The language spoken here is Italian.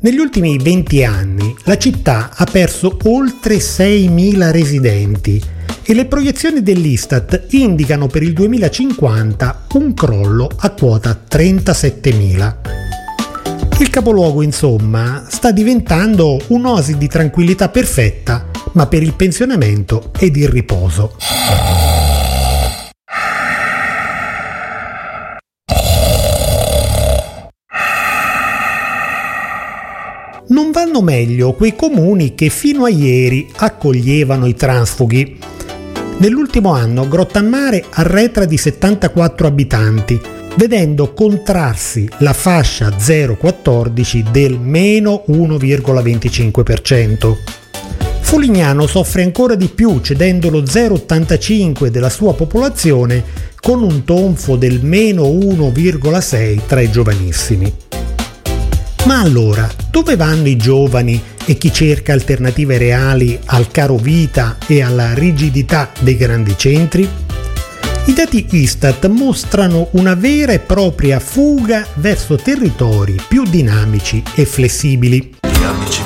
Negli ultimi 20 anni la città ha perso oltre 6.000 residenti e le proiezioni dell'Istat indicano per il 2050 un crollo a quota 37.000. Il capoluogo, insomma, sta diventando un'oasi di tranquillità perfetta, ma per il pensionamento ed il riposo. Non vanno meglio quei comuni che fino a ieri accoglievano i transfughi. Nell'ultimo anno Grottammare arretra di 74 abitanti, vedendo contrarsi la fascia 0-14 del meno 1,25%. Fulignano soffre ancora di più, cedendo lo 0,85 della sua popolazione con un tonfo del meno 1,6 tra i giovanissimi. Ma allora, dove vanno i giovani e chi cerca alternative reali al caro vita e alla rigidità dei grandi centri? I dati Istat mostrano una vera e propria fuga verso territori più dinamici e flessibili.